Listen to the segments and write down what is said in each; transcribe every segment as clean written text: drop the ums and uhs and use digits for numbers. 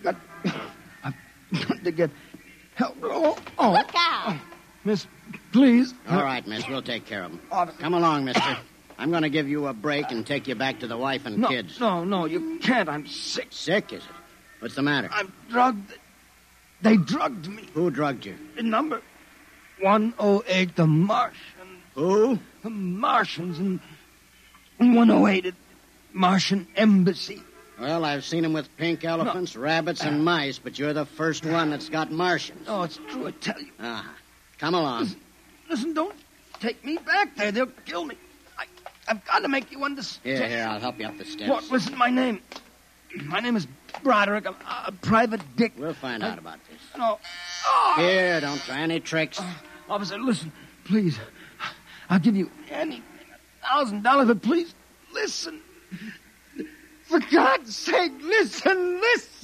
I've got to get help. Oh. Look out. Miss, please. All right, miss. We'll take care of him. Officer. Come along, mister. I'm going to give you a break and take you back to the wife and kids. No, you can't. I'm sick. Sick, is it? What's the matter? I'm drugged. They drugged me. Who drugged you? The number 108, the Martian. Who? The Martians in 108 at Martian Embassy. Well, I've seen him with pink elephants, rabbits, and mice, but you're the first one that's got Martians. Oh, it's true, I tell you. Ah, come along. Listen, don't take me back there. They'll kill me. I've got to make you understand. Here, I'll help you up the steps. What? Listen, my name is Broderick. I'm a private dick. We'll find out about this. No. Oh. Here, don't try any tricks. Officer, listen, please. I'll give you anything, $1,000, but please, listen. For God's sake, listen.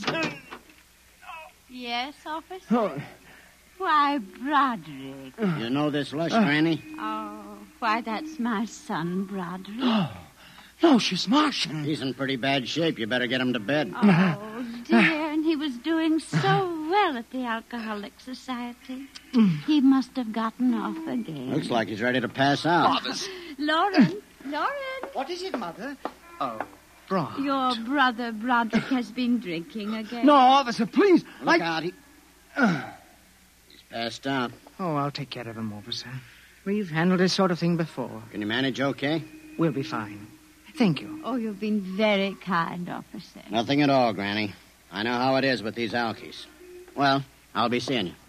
Yes, officer? Oh. Why, Broderick. You know this Lush, Granny? Oh, why, that's my son, Broderick. Oh. No, she's Martian. He's in pretty bad shape. You better get him to bed. Oh, dear, and he was doing so well at the Alcoholic Society. He must have gotten off again. Looks like he's ready to pass out. Lauren! What is it, Mother? Oh, Brod. Your brother Broderick has been drinking again. No, officer, please. Look out. He's passed out. Oh, I'll take care of him, officer. We've handled this sort of thing before. Can you manage okay? We'll be fine. Thank you. Oh, you've been very kind, officer. Nothing at all, Granny. I know how it is with these Alkies. Well, I'll be seeing you.